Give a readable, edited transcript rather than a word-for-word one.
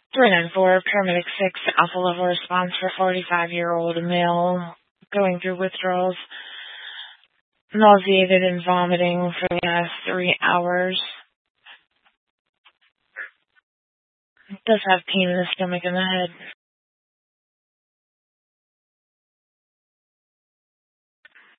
394, paramedic 6, alpha level response for 45-year-old male going through withdrawals, nauseated and vomiting for the last 3 hours. Does have pain in the stomach and the head.